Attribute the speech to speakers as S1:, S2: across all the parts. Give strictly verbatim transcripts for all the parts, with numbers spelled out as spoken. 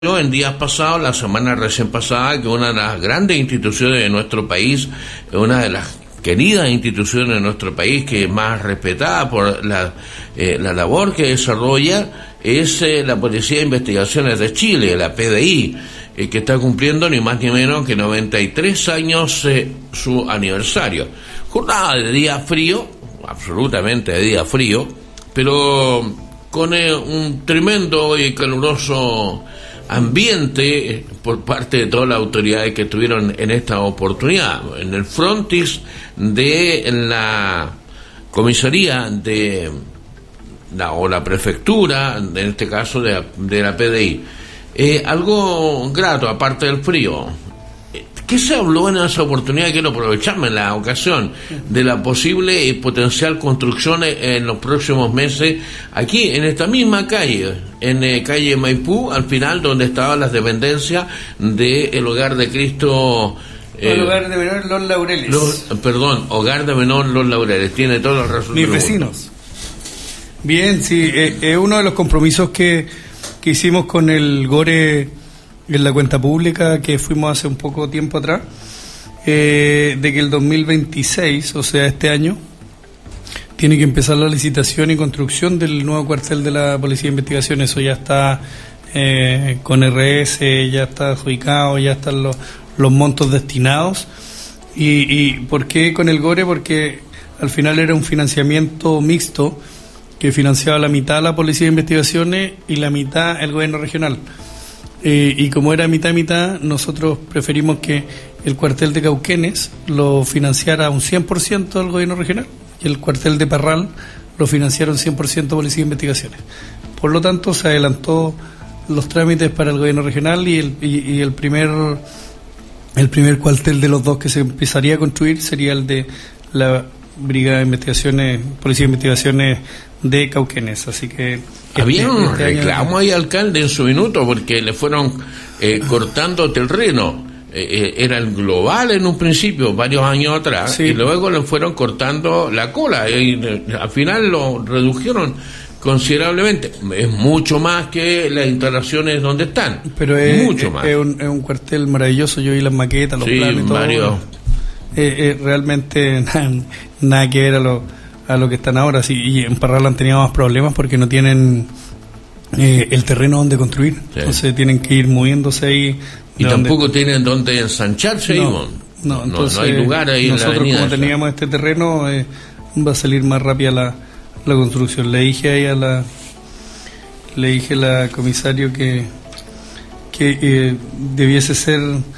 S1: En días pasados, la semana recién pasada, que una de las grandes instituciones de nuestro país, una de las queridas instituciones de nuestro país, que es más respetada por la, eh, la labor que desarrolla, es eh, la Policía de Investigaciones de Chile, la P D I, eh, que está cumpliendo ni más ni menos que noventa y tres años eh, su aniversario. Jornada de día frío, absolutamente de día frío, pero con eh, un tremendo y caluroso ambiente por parte de todas las autoridades que estuvieron en esta oportunidad. En el frontis de la comisaría de la, o la prefectura, en este caso de, de la P D I. Eh, algo grato, aparte del frío. ¿Qué se habló en esa oportunidad? Quiero aprovecharme en la ocasión de la posible y potencial construcción en los próximos meses aquí en esta misma calle, en eh, calle Maipú, al final donde estaban las dependencias del Hogar de Cristo.
S2: Eh, el Hogar de Menor Los Laureles.
S1: Los, perdón, Hogar de Menor Los Laureles. Tiene todos los resultados.
S2: Mis vecinos. Bien, sí, es eh, eh, uno de los compromisos que, que hicimos con el Gore en la cuenta pública que fuimos hace un poco tiempo atrás, eh, de que el dos mil veintiséis, o sea este año, tiene que empezar la licitación y construcción del nuevo cuartel de la Policía de Investigación. Eso ya está eh, con R S, ya está adjudicado, ya están los, los montos destinados. Y, y ¿por qué con el Gore? Porque al final era un financiamiento mixto que financiaba la mitad la Policía de Investigaciones y la mitad el gobierno regional. Eh, y como era mitad y mitad, nosotros preferimos que el cuartel de Cauquenes lo financiara un cien por ciento el gobierno regional y el cuartel de Parral lo financiaron cien por ciento Policía de Investigaciones. Por lo tanto, se adelantó los trámites para el gobierno regional y el, y, y el primer el primer cuartel de los dos que se empezaría a construir sería el de la Brigada de Investigaciones, Policía de Investigaciones de Cauquenes. Así que
S1: había
S2: este,
S1: un
S2: este
S1: reclamo
S2: año...
S1: ahí, alcalde, en su minuto, porque le fueron eh, cortando terreno. Eh, era el global en un principio, varios años atrás, sí. Y luego le fueron cortando la cola. Y eh, al final lo redujeron considerablemente. Es mucho más que las instalaciones donde están.
S2: Pero es,
S1: mucho
S2: es,
S1: más.
S2: Es, un, es un cuartel maravilloso. Yo vi las maquetas, los
S1: sí,
S2: planes, todo.
S1: Mario.
S2: Eh, eh, realmente nada, nada que ver a lo, a lo que están ahora. Sí, y en Parral han tenido más problemas porque no tienen eh, el terreno donde construir. Sí. Entonces tienen que ir moviéndose ahí.
S1: Y tampoco donde... tienen donde ensancharse.
S2: No, no, entonces,
S1: no, no hay lugar ahí.
S2: Nosotros,
S1: en la
S2: como teníamos este terreno, eh, va a salir más rápida la, la construcción. Le dije ahí a la le dije a la comisario que que eh, debiese ser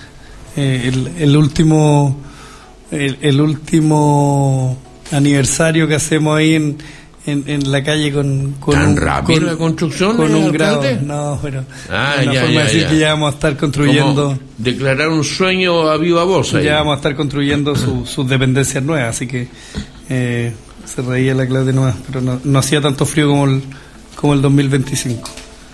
S2: eh, el, el último el, el último aniversario que hacemos ahí en En, en la calle con, con
S1: ¿Tan
S2: un,
S1: rápido
S2: con,
S1: la construcción?
S2: Con un
S1: alcalde?
S2: grado. No, pero
S1: ah,
S2: una
S1: ya,
S2: forma
S1: ya,
S2: de decir
S1: ya.
S2: que ya vamos a estar construyendo.
S1: Como declarar un sueño a viva voz. Ahí.
S2: Ya vamos a estar construyendo su, sus dependencias nuevas, así que eh, se reía la clase nueva, pero no, no hacía tanto frío como el, como el dos mil veinticinco.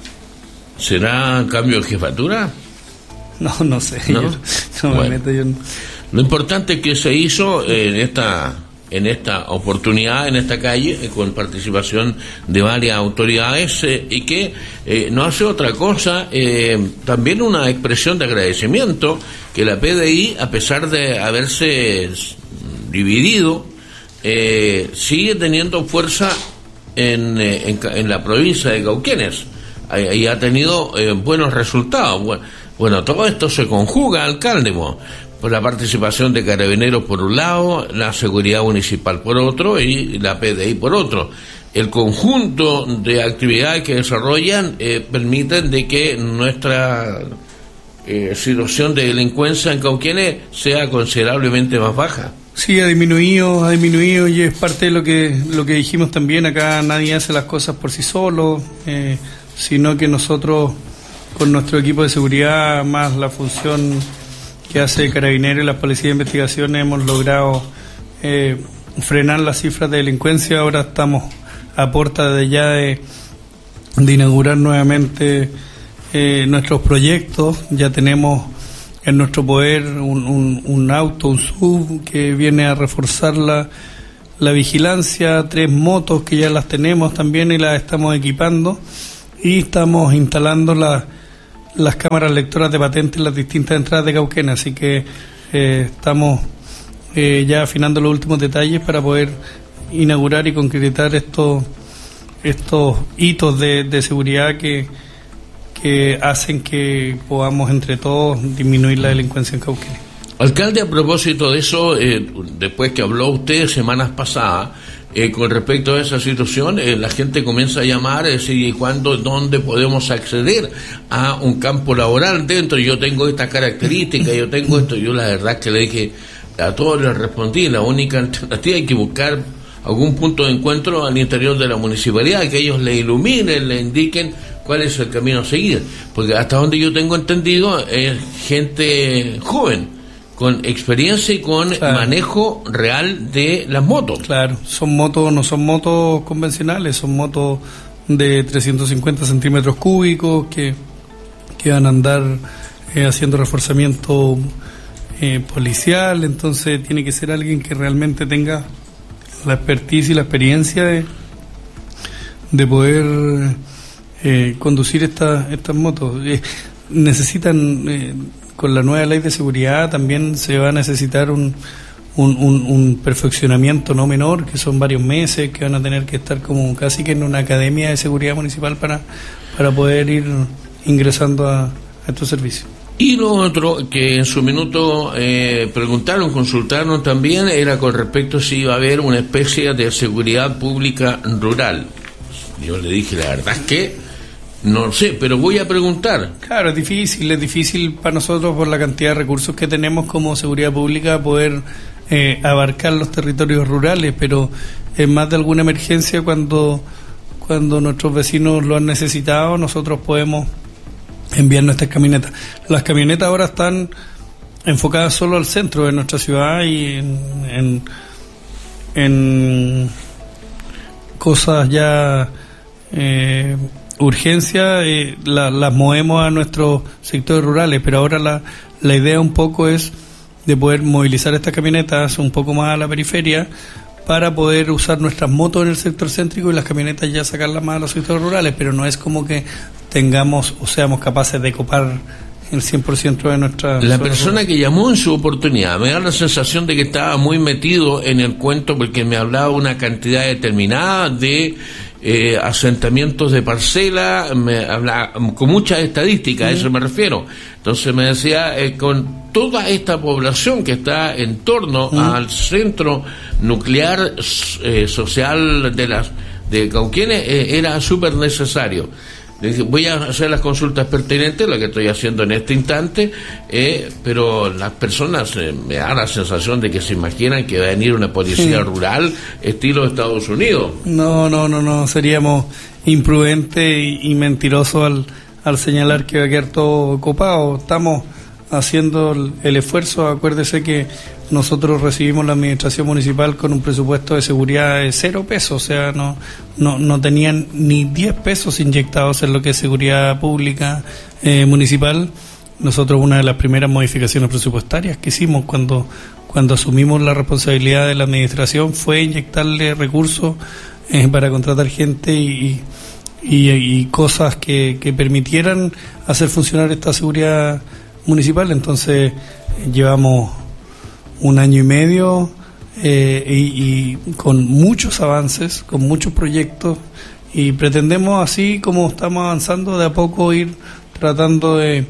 S1: ¿Será cambio de jefatura?
S2: No, no sé.
S1: No,
S2: yo, no
S1: bueno.
S2: me meto, yo no.
S1: Lo importante es que se hizo en esta en esta oportunidad, en esta calle, eh, con participación de varias autoridades, eh, y que eh, no hace otra cosa, eh, también una expresión de agradecimiento, que la P D I, a pesar de haberse dividido, eh, sigue teniendo fuerza en, en, en la provincia de Cauquenes, y ha tenido eh, buenos resultados. Bueno, bueno, todo esto se conjuga, alcalde, por la participación de Carabineros por un lado, la Seguridad Municipal por otro y la P D I por otro. El conjunto de actividades que desarrollan eh, permiten de que nuestra eh, situación de delincuencia en Cauquenes sea considerablemente más baja.
S2: Sí, ha disminuido, ha disminuido y es parte de lo que lo que dijimos también. Acá nadie hace las cosas por sí solo, eh, sino que nosotros con nuestro equipo de seguridad más la función que hace Carabineros y la Policía de Investigaciones hemos logrado eh, frenar las cifras de delincuencia. Ahora estamos a puerta de ya de, de inaugurar nuevamente eh, nuestros proyectos. Ya tenemos en nuestro poder un, un, un auto, un sub que viene a reforzar la, la vigilancia, tres motos que ya las tenemos también y las estamos equipando, y estamos instalando la las cámaras lectoras de patentes en las distintas entradas de Cauquenes, así que eh, estamos eh, ya afinando los últimos detalles para poder inaugurar y concretar estos estos hitos de, de seguridad que, que hacen que podamos entre todos disminuir la delincuencia en Cauquenes.
S1: Alcalde, a propósito de eso, eh, después que habló usted semanas pasadas, eh, con respecto a esa situación, eh, la gente comienza a llamar, es decir, ¿y cuándo, dónde podemos acceder a un campo laboral dentro? Yo tengo esta característica, yo tengo esto. Yo la verdad que le dije, a todos les respondí, la única alternativa hay que buscar algún punto de encuentro al interior de la municipalidad, que ellos le iluminen, le indiquen cuál es el camino a seguir, porque hasta donde yo tengo entendido es gente joven, con experiencia y con claro. manejo real de las motos.
S2: Claro, son motos, no son motos convencionales, son motos de trescientos cincuenta centímetros cúbicos que, que van a andar eh, haciendo reforzamiento eh, policial, entonces tiene que ser alguien que realmente tenga la expertise y la experiencia de, de poder eh, conducir esta, estas motos. Eh, necesitan... Eh, con la nueva ley de seguridad también se va a necesitar un, un, un, un perfeccionamiento no menor, que son varios meses, que van a tener que estar como casi que en una academia de seguridad municipal para, para poder ir ingresando a, a estos servicios.
S1: Y lo otro que en su minuto eh, preguntaron, consultaron también, era con respecto a si iba a haber una especie de seguridad pública rural. Yo le dije, la verdad es que no sé, pero voy a preguntar.
S2: Claro, es difícil, es difícil para nosotros por la cantidad de recursos que tenemos como seguridad pública poder eh, abarcar los territorios rurales, pero en más de alguna emergencia cuando, cuando nuestros vecinos lo han necesitado, nosotros podemos enviar nuestras camionetas. Las camionetas ahora están enfocadas solo al centro de nuestra ciudad y en, en, en cosas ya... Eh, urgencia, eh, la, las movemos a nuestros sectores rurales, pero ahora la, la idea un poco es de poder movilizar estas camionetas un poco más a la periferia para poder usar nuestras motos en el sector céntrico y las camionetas ya sacarlas más a los sectores rurales, pero no es como que tengamos o seamos capaces de copar el cien por ciento de nuestra...
S1: La persona que llamó en su oportunidad me da la sensación de que estaba muy metido en el cuento porque me hablaba una cantidad determinada de eh, asentamientos de parcela, me hablaba con muchas estadísticas, a eso me refiero. Entonces me decía, eh, con toda esta población que está en torno ¿Mm? al centro nuclear eh, social de las de Cauquenes, eh, era súper necesario. Le dije, voy a hacer las consultas pertinentes, lo que estoy haciendo en este instante, eh, pero las personas eh, me dan la sensación de que se imaginan que va a venir una policía sí. rural estilo Estados Unidos.
S2: No, no, no, no, seríamos imprudentes y, y mentirosos al, al señalar que va a quedar todo copado. Estamos haciendo el, el esfuerzo, acuérdese que nosotros recibimos la administración municipal con un presupuesto de seguridad de cero pesos, o sea, no no no tenían ni diez pesos inyectados en lo que es seguridad pública eh, municipal. Nosotros una de las primeras modificaciones presupuestarias que hicimos cuando cuando asumimos la responsabilidad de la administración fue inyectarle recursos eh, para contratar gente y, y, y cosas que, que permitieran hacer funcionar esta seguridad municipal. Entonces llevamos un año y medio eh, y, y con muchos avances, con muchos proyectos, y pretendemos, así como estamos avanzando, de a poco ir tratando de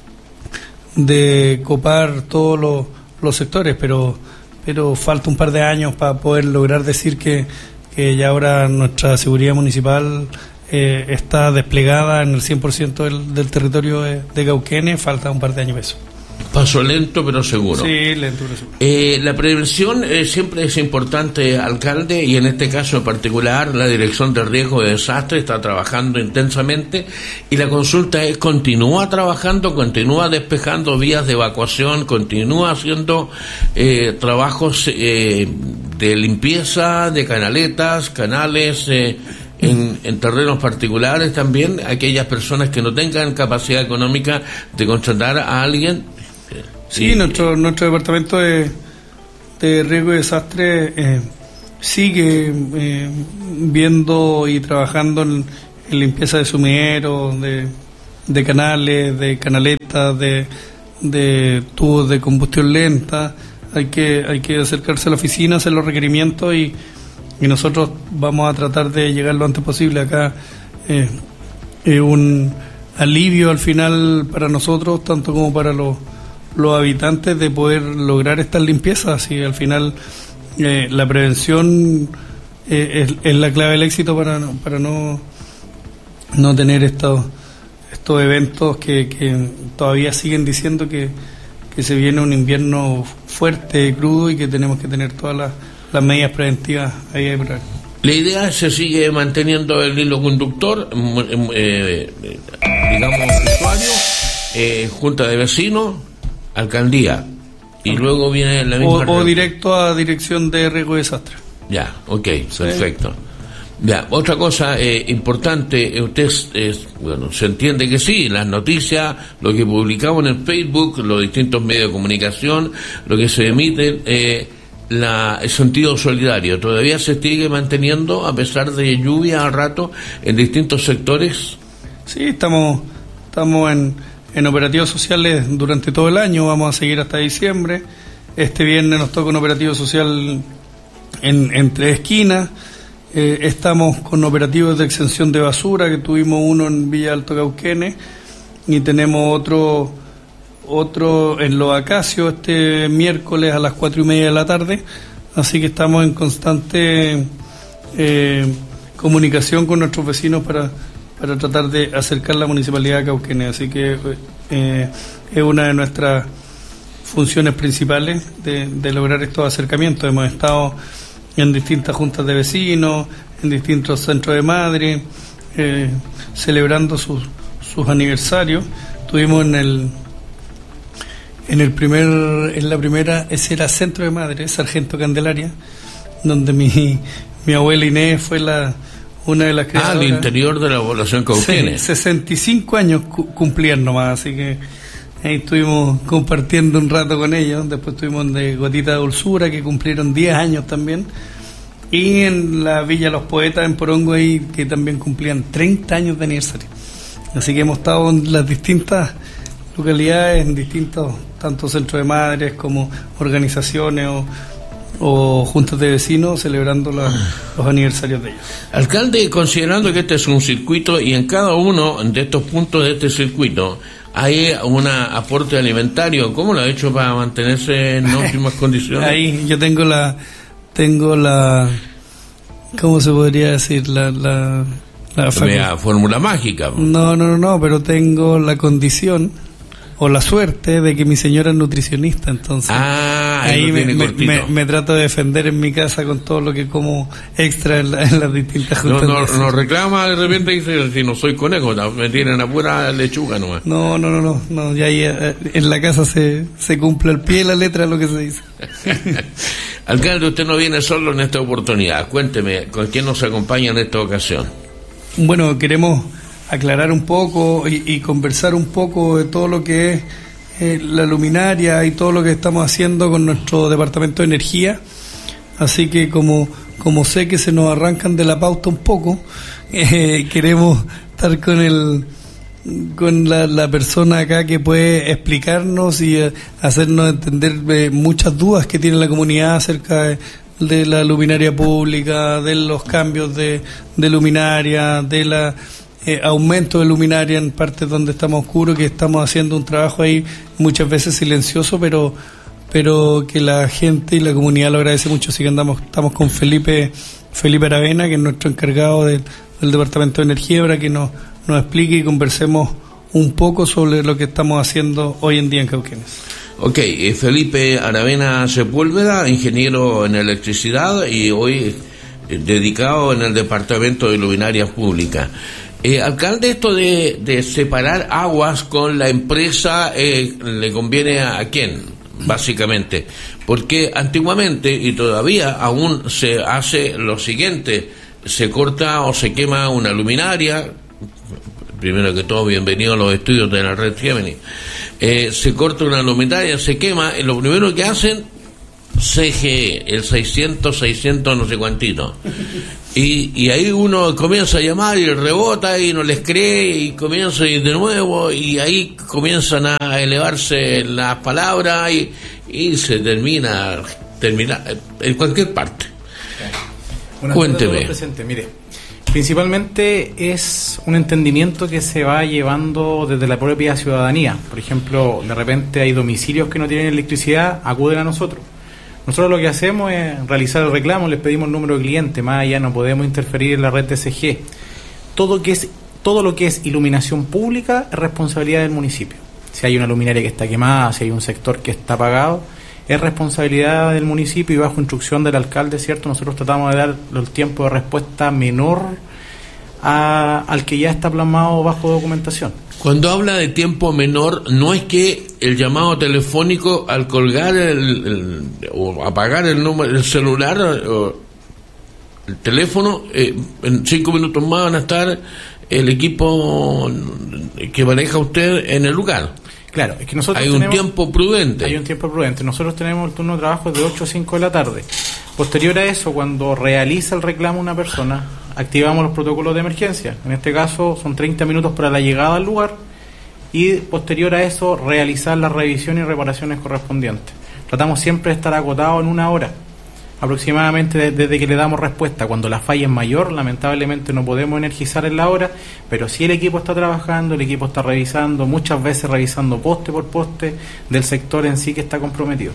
S2: de copar todos los, los sectores, pero pero falta un par de años para poder lograr decir que, que ya ahora nuestra seguridad municipal eh, está desplegada en el cien por ciento del, del territorio de, de Cauquenes. Falta un par de años eso.
S1: Paso lento pero seguro.
S2: Sí, lento pero seguro.
S1: Eh, la prevención eh, siempre es importante, alcalde, y en este caso en particular la Dirección de Riesgo de Desastre está trabajando intensamente, y la consulta es, ¿continúa trabajando, continúa despejando vías de evacuación, continúa haciendo eh, trabajos eh, de limpieza de canaletas, canales, eh, En, en terrenos particulares también, aquellas personas que no tengan capacidad económica de contratar a alguien?
S2: Sí, y, nuestro nuestro departamento de, de riesgo y desastre eh, sigue eh, viendo y trabajando en, en limpieza de sumideros, de, de canales, de canaletas, de, de tubos de combustión lenta. Hay que, hay que acercarse a la oficina, hacer los requerimientos y, y nosotros vamos a tratar de llegar lo antes posible. Acá es eh, eh, un alivio al final para nosotros, tanto como para los, los habitantes, de poder lograr estas limpiezas. Y al final eh, la prevención eh, es, es la clave del éxito para, para no, no tener estos, estos eventos que, que todavía siguen diciendo que, que se viene un invierno fuerte, crudo, y que tenemos que tener todas las, las medidas preventivas ahí a prueba.
S1: La idea es que se sigue manteniendo el hilo conductor, eh, digamos, usuario, eh, junta de vecinos, alcaldía, y okay. Luego viene la misma...
S2: O, o directo a dirección de riesgo y desastre.
S1: Ya, ok, sí. Perfecto. Ya, otra cosa eh, importante, usted, eh, bueno, se entiende que sí, las noticias, lo que publicamos en el Facebook, los distintos medios de comunicación, lo que se emite... Eh, La, el sentido solidario todavía se sigue manteniendo a pesar de lluvia al rato en distintos sectores.
S2: Sí, estamos estamos en, en operativos sociales durante todo el año, vamos a seguir hasta diciembre. Este viernes nos toca un operativo social en, en Tres Esquinas. Eh, estamos con operativos de exención de basura, que tuvimos uno en Villa Alto Cauquenes y tenemos otro otro en Los Acacios este miércoles a las cuatro y media de la tarde, así que estamos en constante eh, comunicación con nuestros vecinos para, para tratar de acercar la municipalidad de Cauquenes, así que eh, es una de nuestras funciones principales de, de lograr estos acercamientos. Hemos estado en distintas juntas de vecinos, en distintos centros de madre, eh, celebrando sus, sus aniversarios. Estuvimos en el En el primer, en la primera, ese era Centro de Madre, Sargento Candelaria, donde mi, mi abuela Inés fue la una de las creadoras.
S1: Ah, al interior de la población Cauquenes.
S2: Sí, sesenta y cinco años cu- cumplían nomás, así que ahí estuvimos compartiendo un rato con ellos. Después estuvimos de Gotita de Dulzura, que cumplieron diez años también. Y en la Villa Los Poetas, en Porongo, ahí, que también cumplían treinta años de aniversario. Así que hemos estado en las distintas localidades, en distintos, tanto centros de madres como organizaciones o, o juntas de vecinos, celebrando la, los aniversarios de ellos.
S1: Alcalde, considerando que este es un circuito y en cada uno de estos puntos de este circuito hay un aporte alimentario, ¿cómo lo ha hecho para mantenerse en óptimas condiciones?
S2: Ahí yo tengo la, tengo la, ¿cómo se podría decir? La, la, la
S1: facu- fórmula mágica.
S2: No, no, no, no, pero tengo la condición o la suerte de que mi señora es nutricionista, entonces
S1: ah,
S2: ahí me, me, me, me trato de defender en mi casa con todo lo que como extra en, la, en las distintas juntas.
S1: No, no, no reclama de repente y dice, si no soy conejo, me tienen a pura lechuga nomás.
S2: No, no, no, no, no ya ahí en la casa se, se cumple al pie de la letra lo que se dice.
S1: Alcalde, usted no viene solo en esta oportunidad, cuénteme, ¿con quién nos acompaña en esta ocasión?
S2: Bueno, queremos aclarar un poco y, y conversar un poco de todo lo que es eh, la luminaria y todo lo que estamos haciendo con nuestro departamento de energía. Así que como, como sé que se nos arrancan de la pauta un poco, eh, queremos estar con el con la, la persona acá que puede explicarnos y eh, hacernos entender eh, muchas dudas que tiene la comunidad acerca de, de la luminaria pública, de los cambios de, de luminaria, de la Eh, aumento de luminaria en partes donde estamos oscuros, que estamos haciendo un trabajo ahí muchas veces silencioso, pero pero que la gente y la comunidad lo agradece mucho. Así que andamos estamos con Felipe Felipe Aravena, que es nuestro encargado de, del Departamento de Energía, para que nos, nos explique y conversemos un poco sobre lo que estamos haciendo hoy en día en Cauquenes.
S1: Ok, eh, Felipe Aravena Sepúlveda, ingeniero en electricidad y hoy eh, dedicado en el Departamento de Luminarias Públicas. Eh, alcalde, esto de, de separar aguas con la empresa, eh, ¿le conviene a, a quién, básicamente? Porque antiguamente, y todavía aún se hace lo siguiente, se corta o se quema una luminaria. Primero que todo, bienvenido a los estudios de la red Gemini. Eh, se corta una luminaria, se quema, y lo primero que hacen C G E, el seiscientos, seiscientos no sé cuantito. Y, y ahí uno comienza a llamar y rebota y no les cree y comienza y de nuevo y ahí comienzan a elevarse las palabras y, y se termina, termina en cualquier parte.
S3: Buenas
S1: Cuénteme.
S3: tardes, presente. Mire, principalmente es un entendimiento que se va llevando desde la propia ciudadanía. Por ejemplo, de repente hay domicilios que no tienen electricidad, acuden a nosotros. Nosotros lo que hacemos es realizar el reclamo, les pedimos el número de cliente, más allá no podemos interferir en la red de C G E. Todo, que es, todo lo que es iluminación pública es responsabilidad del municipio. Si hay una luminaria que está quemada, si hay un sector que está apagado, es responsabilidad del municipio y bajo instrucción del alcalde, ¿cierto? Nosotros tratamos de dar el tiempo de respuesta menor a, al que ya está plasmado bajo documentación.
S1: Cuando habla de tiempo menor, no es que el llamado telefónico al colgar el, el, o apagar el número, el celular o el teléfono, eh, en cinco minutos más van a estar el equipo que maneja usted en el lugar.
S3: Claro, es que nosotros
S1: hay un
S3: tenemos,
S1: tiempo prudente.
S3: Hay un tiempo prudente. Nosotros tenemos el turno de trabajo de ocho a cinco de la tarde. Posterior a eso, cuando realiza el reclamo una persona, activamos los protocolos de emergencia. En este caso son treinta minutos para la llegada al lugar y posterior a eso realizar la revisión y reparaciones correspondientes. Tratamos siempre de estar acotados en una hora, aproximadamente desde que le damos respuesta. Cuando la falla es mayor, lamentablemente no podemos energizar en la hora, pero si el equipo está trabajando, el equipo está revisando, muchas veces revisando poste por poste del sector en sí que está comprometido.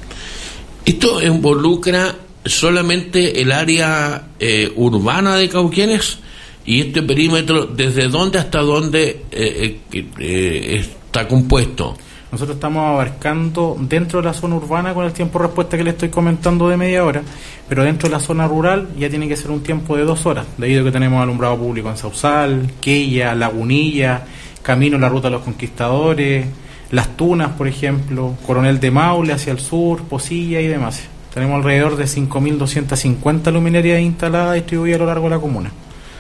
S1: ¿Esto involucra solamente el área eh, urbana de Cauquenes? ¿Y este perímetro desde dónde hasta dónde eh, eh, eh, está compuesto?
S3: Nosotros estamos abarcando dentro de la zona urbana con el tiempo de respuesta que le estoy comentando de media hora, pero dentro de la zona rural ya tiene que ser un tiempo de dos horas, debido a que tenemos alumbrado público en Sausal, Quella, Lagunilla, Camino La Ruta de los Conquistadores, Las Tunas, por ejemplo, Coronel de Maule hacia el sur, Posilla y demás. Tenemos alrededor de cinco mil doscientas cincuenta luminarias instaladas distribuidas a lo largo de la comuna.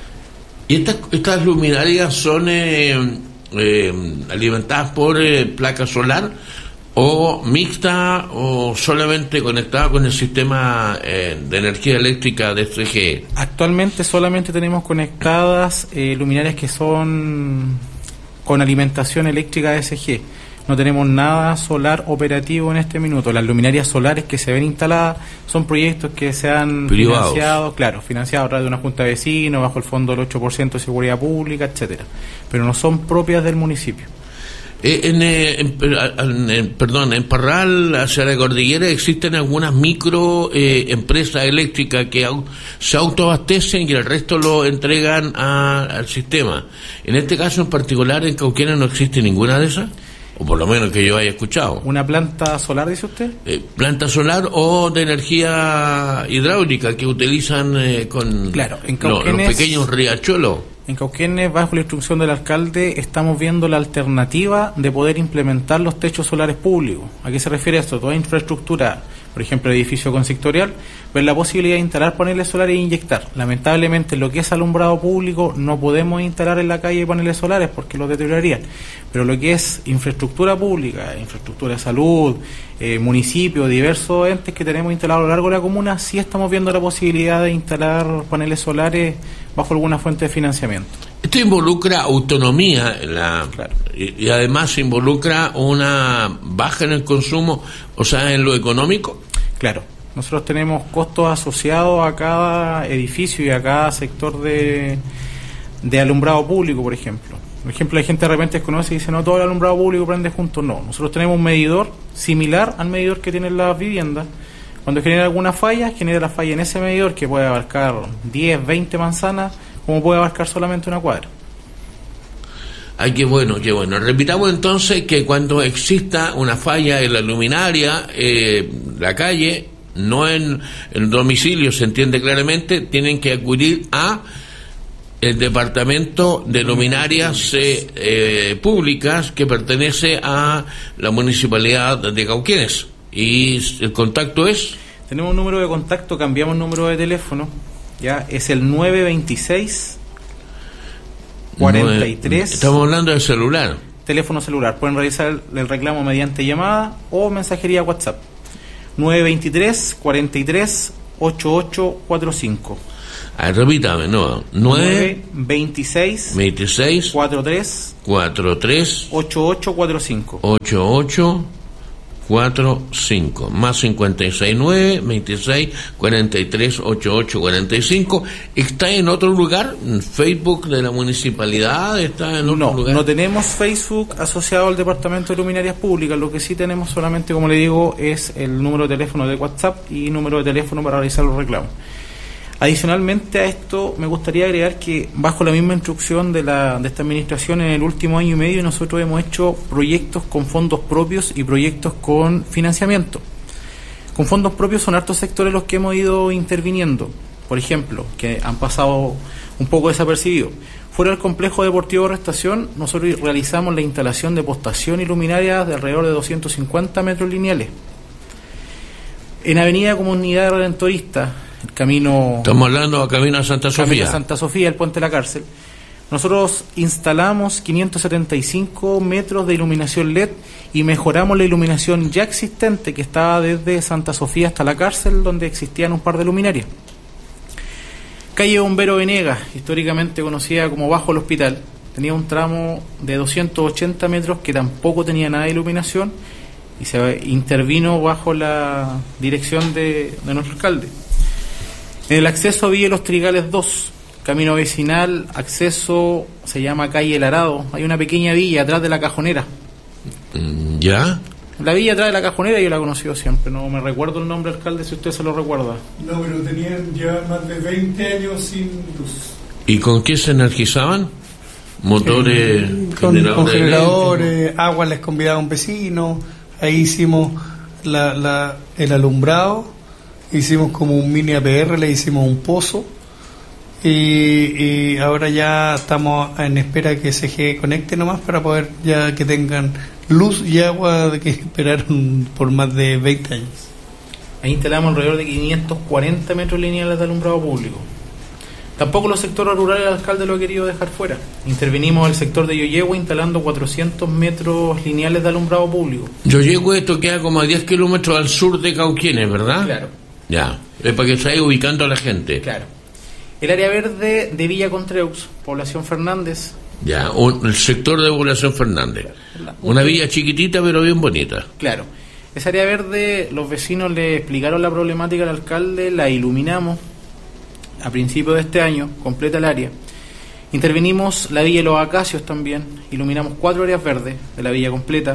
S1: ¿Y estas, estas luminarias son eh, eh, alimentadas por eh, placa solar o mixta o solamente conectada con el sistema eh, de energía eléctrica de C G E?
S3: Actualmente solamente tenemos conectadas eh, luminarias que son con alimentación eléctrica de C G E. No tenemos nada solar operativo en este minuto. Las luminarias solares que se ven instaladas son proyectos que se han
S1: privados, financiado,
S3: claro, financiados a través de una junta de vecinos, bajo el fondo del ocho por ciento de seguridad pública, etcétera. Pero no son propias del municipio.
S1: Eh, en, eh, en, en, en, perdón, en Parral, hacia la cordillera, existen algunas micro eh, empresas eléctricas que au, se autoabastecen y el resto lo entregan a, al sistema. En este caso en particular, en Cauquenes, ¿no existe ninguna de esas? O por lo menos que yo haya escuchado.
S3: ¿Una planta solar, dice usted?
S1: Eh, planta solar o de energía hidráulica que utilizan eh, con
S3: claro, en
S1: lo, los pequeños riachuelos.
S3: En Cauquenes, bajo la instrucción del alcalde, estamos viendo la alternativa de poder implementar los techos solares públicos. ¿A qué se refiere esto? Toda infraestructura, por ejemplo, edificio consistorial, ver la posibilidad de instalar paneles solares e inyectar. Lamentablemente, lo que es alumbrado público no podemos instalar en la calle paneles solares porque los deteriorarían. Pero lo que es infraestructura pública, infraestructura de salud, eh, municipio, diversos entes que tenemos instalados a lo largo de la comuna, sí estamos viendo la posibilidad de instalar paneles solares bajo alguna fuente de financiamiento.
S1: Esto involucra autonomía en la,
S3: claro.
S1: y, y además involucra una baja en el consumo, o sea, en lo económico.
S3: Claro, nosotros tenemos costos asociados a cada edificio y a cada sector de, de alumbrado público, por ejemplo. Por ejemplo, la gente de repente desconoce y dice, no, todo el alumbrado público prende junto. No, nosotros tenemos un medidor similar al medidor que tienen las viviendas. Cuando genera alguna falla, genera la falla en ese medidor que puede abarcar diez, veinte manzanas, como puede abarcar solamente una cuadra.
S1: Ay, qué bueno, qué bueno. Repitamos entonces que cuando exista una falla en la luminaria, eh, la calle, no en el domicilio, se entiende claramente, tienen que acudir a el departamento de luminarias eh, eh, públicas que pertenece a la municipalidad de Cauquenes. ¿Y el contacto es?
S3: Tenemos un número de contacto, cambiamos el número de teléfono, ya es el nueve veintiséis cuarenta y tres.
S1: Estamos hablando del celular.
S3: Teléfono celular, pueden realizar el, el reclamo mediante llamada o mensajería WhatsApp. nueve dos tres, cuatro tres, ocho ocho cuatro cinco.
S1: Ah, repítame, no. nueve,
S3: veintiséis,
S1: veintiséis,
S3: cuarenta y tres,
S1: cuarenta y tres,
S3: ochenta y ocho cuarenta y cinco.
S1: ochenta y ocho cuarenta y cinco, más cincuenta y seis, nueve, veintiséis, cuarenta y tres, ochenta y ocho cuarenta y cinco. ¿Está en otro lugar? ¿En Facebook de la municipalidad? ¿Está en otro
S3: no,
S1: lugar?
S3: No tenemos Facebook asociado al Departamento de Luminarias Públicas. Lo que sí tenemos solamente, como le digo, es el número de teléfono de WhatsApp y número de teléfono para realizar los reclamos. Adicionalmente a esto, me gustaría agregar que bajo la misma instrucción de, la, de esta administración, en el último año y medio nosotros hemos hecho proyectos con fondos propios y proyectos con financiamiento. Con fondos propios son hartos sectores los que hemos ido interviniendo, por ejemplo, que han pasado un poco desapercibidos. Fuera del complejo deportivo de Restación, nosotros realizamos la instalación de postación y luminarias de alrededor de doscientos cincuenta metros lineales. En Avenida Comunidad Redentorista, el camino...
S1: Estamos hablando de Camino a Santa Sofía.
S3: Camino a Santa Sofía, el puente de la cárcel. Nosotros instalamos quinientos setenta y cinco metros de iluminación L E D y mejoramos la iluminación ya existente que estaba desde Santa Sofía hasta la cárcel, donde existían un par de luminarias. Calle Bombero Venegas, históricamente conocida como Bajo el Hospital, tenía un tramo de doscientos ochenta metros que tampoco tenía nada de iluminación y se intervino bajo la dirección de, de nuestro alcalde. En el acceso a Villa Los Trigales dos, camino vecinal, acceso, se llama calle El Arado. Hay una pequeña villa atrás de la Cajonera.
S1: ¿Ya?
S3: La villa atrás de la Cajonera yo la he conocido siempre. No me recuerdo el nombre, alcalde, si usted se lo recuerda.
S2: No, pero tenían ya más de veinte años sin luz.
S1: ¿Y con qué se energizaban? Motores,
S2: eh, con
S1: generadores,
S2: con generadores, agua les convidaba un vecino. Ahí hicimos la, la, el alumbrado. Hicimos como un mini A P R, le hicimos un pozo y, y ahora ya estamos en espera que C G E conecte nomás para poder ya que tengan luz y agua de que esperaron por más de veinte años.
S3: Ahí instalamos alrededor de quinientos cuarenta metros lineales de alumbrado público. Tampoco los sectores rurales el alcalde lo ha querido dejar fuera. Intervenimos en el sector de Yoyehue instalando cuatrocientos metros lineales de alumbrado público.
S1: Yoyehue, esto queda como a diez kilómetros al sur de Cauquienes, ¿verdad?
S3: Claro.
S1: Ya, es para que se vaya ubicando a la gente.
S3: Claro. El área verde de Villa Contreux, población Fernández.
S1: Ya, un, el sector de población Fernández.
S3: La,
S1: Una villa chiquitita pero bien bonita.
S3: Claro. Esa área verde, los vecinos le explicaron la problemática al alcalde, la iluminamos a principios de este año, completa el área. Intervenimos la Villa de los Acacios también, iluminamos cuatro áreas verdes de la villa completa.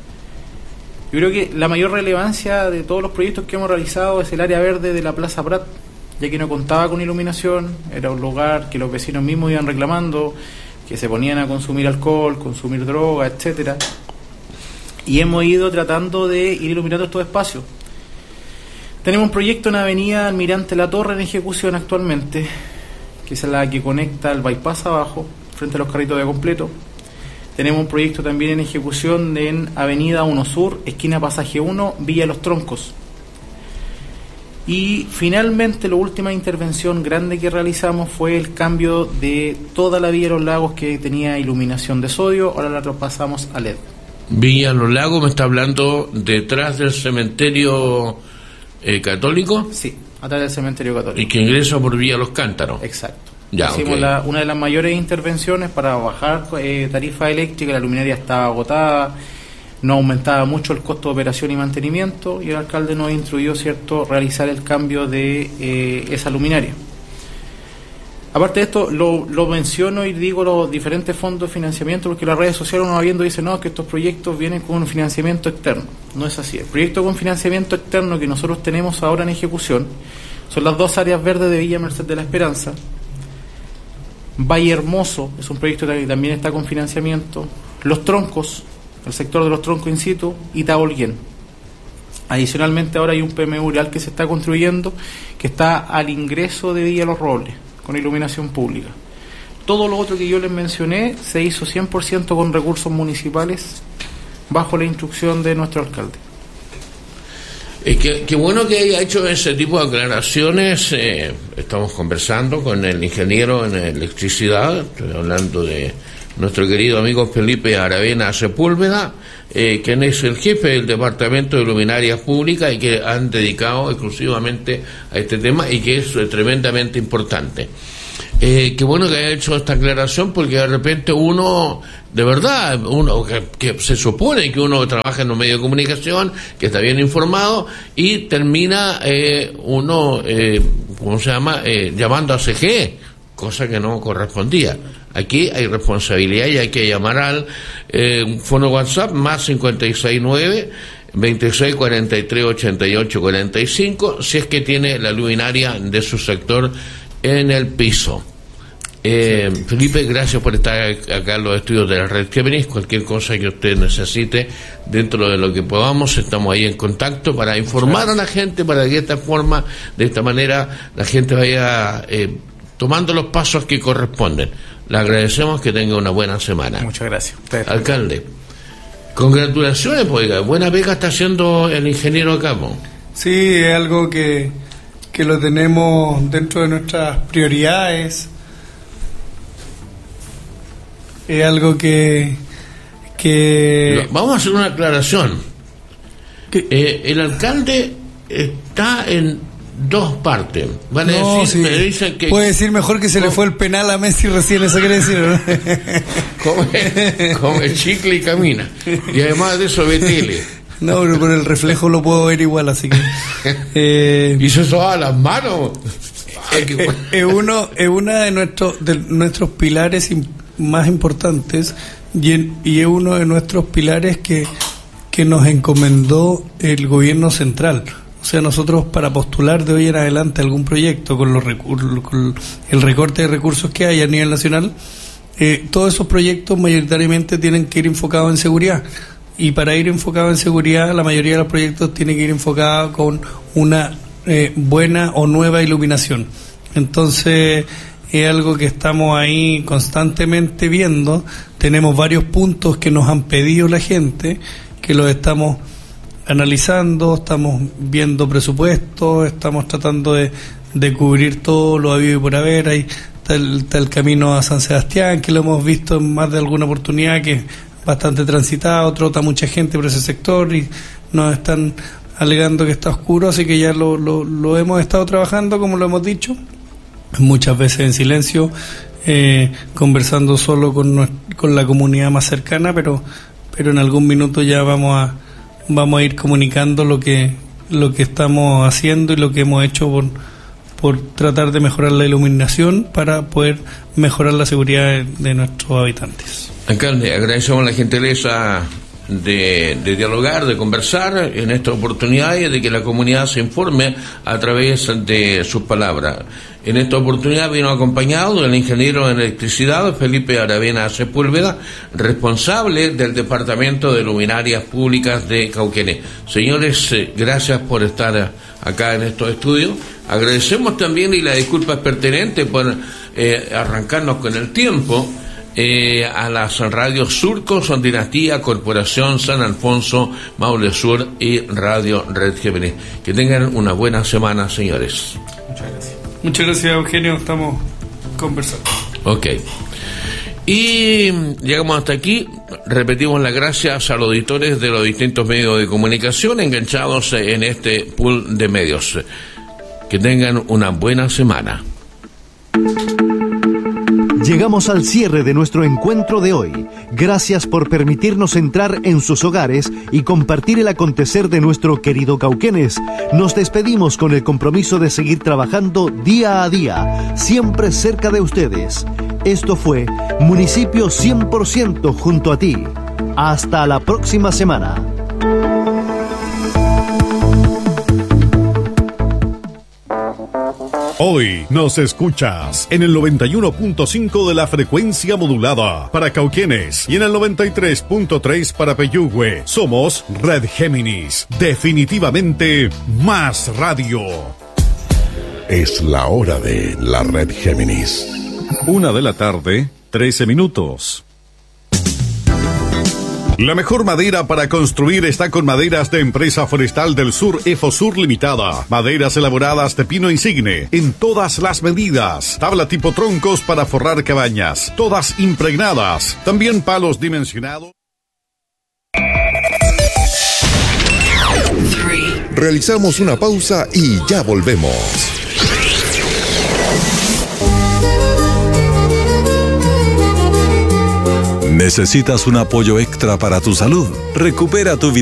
S3: Yo creo que la mayor relevancia de todos los proyectos que hemos realizado es el área verde de la Plaza Prat, ya que no contaba con iluminación, era un lugar que los vecinos mismos iban reclamando, que se ponían a consumir alcohol, consumir droga, etcétera. Y hemos ido tratando de ir iluminando estos espacios. Tenemos un proyecto en Avenida Almirante La Torre en ejecución actualmente, que es la que conecta el bypass abajo, frente a los carritos de completo. Tenemos un proyecto también en ejecución en Avenida uno Sur, esquina Pasaje uno, Villa Los Troncos. Y finalmente la última intervención grande que realizamos fue el cambio de toda la Villa Los Lagos que tenía iluminación de sodio, ahora la traspasamos a L E D.
S1: Villa Los Lagos, ¿me está hablando detrás del cementerio eh, católico?
S3: Sí, atrás del cementerio católico.
S1: Y que ingresa por Villa Los Cántaros.
S3: Exacto.
S1: Ya,
S3: Hicimos
S1: okay.
S3: la, una de las mayores intervenciones para bajar eh, tarifa eléctrica, la luminaria estaba agotada, no aumentaba mucho el costo de operación y mantenimiento y el alcalde nos instruyó, cierto, realizar el cambio de eh, esa luminaria. Aparte de esto, lo, lo menciono y digo los diferentes fondos de financiamiento porque las redes sociales uno va viendo y dice no, que estos proyectos vienen con un financiamiento externo. No es así. El proyecto con financiamiento externo que nosotros tenemos ahora en ejecución son las dos áreas verdes de Villa Merced de la Esperanza. Valle Hermoso es un proyecto que también está con financiamiento. Los Troncos, el sector de los troncos in situ, y Tabolguén. Adicionalmente ahora hay un P M U real que se está construyendo que está al ingreso de Villa Los Robles, con iluminación pública. Todo lo otro que yo les mencioné se hizo cien por ciento con recursos municipales bajo la instrucción de nuestro alcalde.
S1: Es que, que bueno que haya hecho ese tipo de aclaraciones. Eh, estamos conversando con el ingeniero en electricidad, estoy hablando de nuestro querido amigo Felipe Aravena Sepúlveda, eh, quien es el jefe del Departamento de Luminarias Públicas y que han dedicado exclusivamente a este tema y que es eh, tremendamente importante. Eh, qué bueno que haya hecho esta aclaración, porque de repente uno, de verdad, uno que, que se supone que uno trabaja en un medio de comunicación, que está bien informado, y termina eh, uno, eh, ¿cómo se llama?, eh, llamando a C G E, cosa que no correspondía. Aquí hay responsabilidad y hay que llamar al eh, fono WhatsApp más cincuenta y seis nueve veintiséis cuarenta y tres ochenta y ocho cuarenta y cinco, si es que tiene la luminaria de su sector en el piso. Eh, Felipe, gracias por estar acá en los estudios de la Red Géminis. Cualquier cosa que usted necesite, dentro de lo que podamos, estamos ahí en contacto para informar a la gente, para que de esta forma, de esta manera, la gente vaya eh, tomando los pasos que corresponden. Le agradecemos, que tenga una buena semana.
S3: Muchas gracias. Ustedes.
S1: Alcalde, congratulaciones, pues, buena pega está haciendo el ingeniero acá, ¿no?
S2: Sí, es algo que, que lo tenemos dentro de nuestras prioridades. Es algo que... que...
S1: Vamos a hacer una aclaración. Eh, el alcalde está en dos partes. Van a
S2: no,
S1: decir,
S2: sí.
S1: me dicen que...
S2: Puede decir mejor que se le fue el penal a Messi recién, eso quiere decir, ¿no?
S1: come, come chicle y camina. Y además de eso ve tele.
S2: No, pero por el reflejo lo puedo ver igual, así que... Eh,
S1: ¿Y se soba las manos?
S2: Es eh, eh, uno, eh, una de, nuestro, de nuestros pilares más importantes, y, en, y es uno de nuestros pilares que, que nos encomendó el gobierno central. O sea, nosotros, para postular de hoy en adelante algún proyecto con, los recursos, con el recorte de recursos que hay a nivel nacional, eh, todos esos proyectos mayoritariamente tienen que ir enfocados en seguridad. Y para ir enfocado en seguridad, la mayoría de los proyectos tienen que ir enfocados con una eh, buena o nueva iluminación. Entonces, es algo que estamos ahí constantemente viendo. Tenemos varios puntos que nos han pedido la gente, que los estamos analizando, estamos viendo presupuestos, estamos tratando de, de cubrir todo lo habido y por haber. Ahí está el, está el camino a San Sebastián, que lo hemos visto en más de alguna oportunidad, que bastante transitado, trota mucha gente por ese sector y nos están alegando que está oscuro, así que ya lo, lo, lo hemos estado trabajando, como lo hemos dicho, muchas veces en silencio, eh, conversando solo con, con la comunidad más cercana, pero pero en algún minuto ya vamos a vamos a ir comunicando lo que lo que estamos haciendo y lo que hemos hecho por por tratar de mejorar la iluminación para poder mejorar la seguridad de, de nuestros habitantes.
S1: Alcalde, agradecemos la gentileza de, de dialogar, de conversar en esta oportunidad y de que la comunidad se informe a través de sus palabras. En esta oportunidad vino acompañado del ingeniero en electricidad Felipe Aravena Sepúlveda, responsable del Departamento de Luminarias Públicas de Cauquenes. Señores, eh, gracias por estar acá en estos estudios. Agradecemos también, y la disculpa es pertinente por eh, arrancarnos con el tiempo, Eh, a las radios Surco, Son Dinastía, Corporación San Alfonso, Maule Sur y Radio Red Géminis. Que tengan una buena semana, señores.
S2: Muchas gracias. Muchas gracias, Eugenio. Estamos conversando.
S1: Ok. Y llegamos hasta aquí. Repetimos las gracias a los auditores de los distintos medios de comunicación enganchados en este pool de medios. Que tengan una buena semana.
S4: Llegamos al cierre de nuestro encuentro de hoy. Gracias por permitirnos entrar en sus hogares y compartir el acontecer de nuestro querido Cauquenes. Nos despedimos con el compromiso de seguir trabajando día a día, siempre cerca de ustedes. Esto fue Municipio cien por ciento junto a ti. Hasta la próxima semana.
S5: Hoy nos escuchas en el noventa y uno punto cinco de la frecuencia modulada para Cauquenes y en el noventa y tres punto tres para Peyúgue. Somos Red Géminis, definitivamente más radio.
S6: Es la hora de la Red Géminis.
S5: Una de la tarde, trece minutos. La mejor madera para construir está con Maderas de Empresa Forestal del Sur Efosur Limitada. Maderas elaboradas de pino insigne en todas las medidas. Tabla tipo troncos para forrar cabañas, todas impregnadas. También palos dimensionados.
S6: Realizamos una pausa y ya volvemos.
S7: ¿Necesitas un apoyo extra para tu salud? Recupera tu